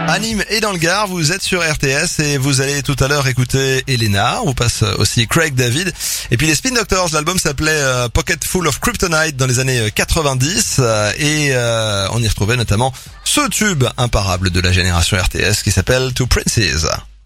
À Nîmes et dans le Gard, vous êtes sur RTS et vous allez tout à l'heure écouter Elena. On vous passe aussi Craig David. Et puis les Spin Doctors, l'album s'appelait Pocket Full of Kryptonite dans les années 90 et on y retrouvait notamment ce tube imparable de la génération RTS qui s'appelle Two Princes.